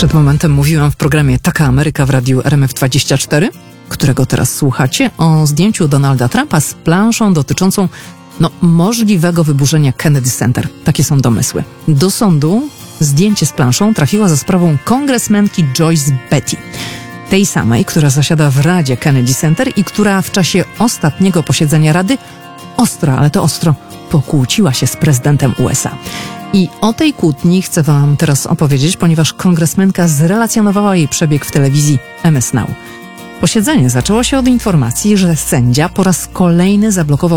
Przed momentem mówiłam w programie Taka Ameryka w radiu RMF24, którego teraz słuchacie, o zdjęciu Donalda Trumpa z planszą dotyczącą możliwego wyburzenia Kennedy Center. Takie są domysły. Do sądu zdjęcie z planszą trafiło za sprawą kongresmenki Joyce Beatty. Tej samej, która zasiada w Radzie Kennedy Center i która w czasie ostatniego posiedzenia Rady ostro pokłóciła się z prezydentem USA. I o tej kłótni chcę wam teraz opowiedzieć, ponieważ kongresmenka zrelacjonowała jej przebieg w telewizji MS Now. Posiedzenie zaczęło się od informacji, że sędzia po raz kolejny zablokował